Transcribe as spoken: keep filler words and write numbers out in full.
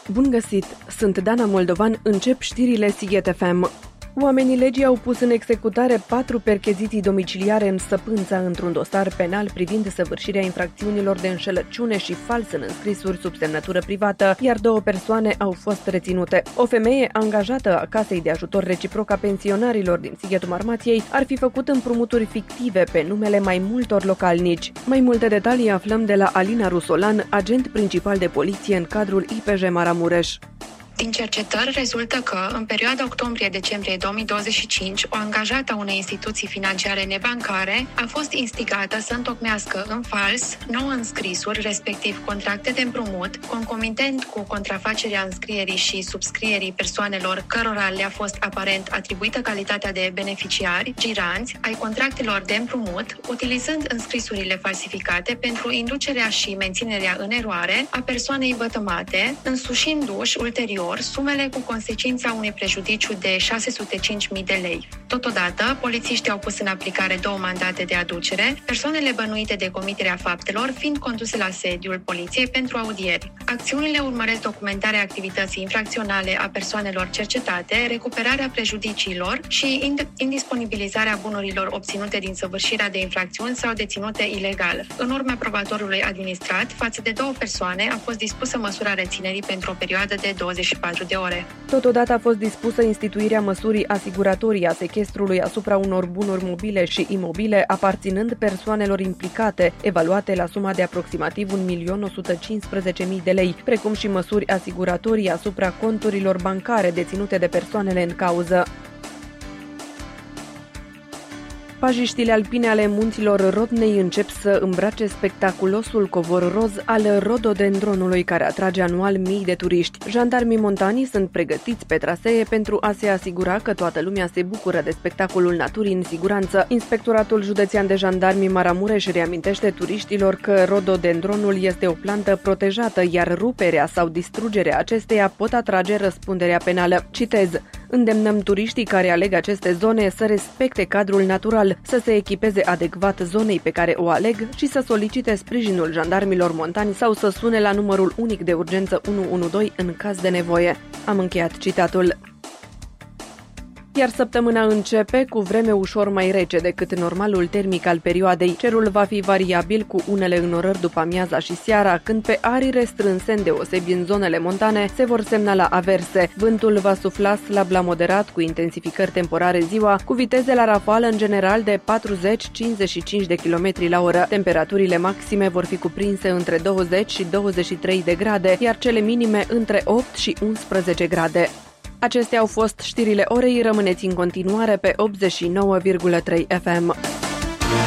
Bun găsit! Sunt Dana Moldovan, încep știrile Sighet F M. Oamenii legii au pus în executare patru percheziții domiciliare în Săpânța într-un dosar penal privind săvârșirea infracțiunilor de înșelăciune și fals în înscrisuri sub semnătură privată, iar două persoane au fost reținute. O femeie angajată a Casei de Ajutor Reciproc a Pensionarilor din Sighetul Marmației ar fi făcut împrumuturi fictive pe numele mai multor localnici. Mai multe detalii aflăm de la Alina Rusolan, agent principal de poliție în cadrul I P J Maramureș. Din cercetări rezultă că, în perioada octombrie-decembrie două mii douăzeci și cinci, o angajată a unei instituții financiare nebancare a fost instigată să întocmească în fals nouă înscrisuri, respectiv contracte de împrumut, concomitent cu contrafacerea înscrierii și subscrierii persoanelor cărora le-a fost aparent atribuită calitatea de beneficiari, giranți, ai contractelor de împrumut, utilizând înscrisurile falsificate pentru inducerea și menținerea în eroare a persoanei vătămate, însușindu-și ulterior sumele cu consecința unui prejudiciu de șase sute cinci mii de lei. Totodată, polițiștii au pus în aplicare două mandate de aducere, persoanele bănuite de comiterea faptelor fiind conduse la sediul poliției pentru audieri. Acțiunile urmăresc documentarea activității infracționale a persoanelor cercetate, recuperarea prejudiciilor și indisponibilizarea bunurilor obținute din săvârșirea de infracțiuni sau deținute ilegal. În urma probatorului administrat, față de două persoane a fost dispusă măsura reținerii pentru o perioadă de douăzeci și patru de ore. Totodată a fost dispusă instituirea măsurii asiguratorii a sechestrului asupra unor bunuri mobile și imobile aparținând persoanelor implicate, evaluate la suma de aproximativ un milion o sută cincisprezece mii de lei, precum și măsuri asiguratorii asupra conturilor bancare deținute de persoanele în cauză. Pajiștile alpine ale munților Rodnei încep să îmbrace spectaculosul covor roz al rododendronului care atrage anual mii de turiști. Jandarmii montanii sunt pregătiți pe trasee pentru a se asigura că toată lumea se bucură de spectacolul naturii în siguranță. Inspectoratul Județean de Jandarmi Maramureș reamintește turiștilor că rododendronul este o plantă protejată, iar ruperea sau distrugerea acesteia pot atrage răspunderea penală. Citez: îndemnăm turiștii care aleg aceste zone să respecte cadrul natural, să se echipeze adecvat zonei pe care o aleg și să solicite sprijinul jandarmilor montani sau să sune la numărul unic de urgență unu unu doi în caz de nevoie. Am încheiat citatul. Iar săptămâna începe cu vreme ușor mai rece decât normalul termic al perioadei. Cerul va fi variabil cu unele înnorări după amiaza și seara, când pe arii restrânse, îndeosebi în zonele montane, se vor semnala averse. Vântul va sufla slab la moderat cu intensificări temporare ziua, cu viteze la rafală în general de patruzeci - cincizeci și cinci de kilometri la oră. Temperaturile maxime vor fi cuprinse între douăzeci și douăzeci și trei de grade, iar cele minime între opt și unsprezece grade. Acestea au fost știrile orei, rămâneți în continuare pe optzeci și nouă virgulă trei F M.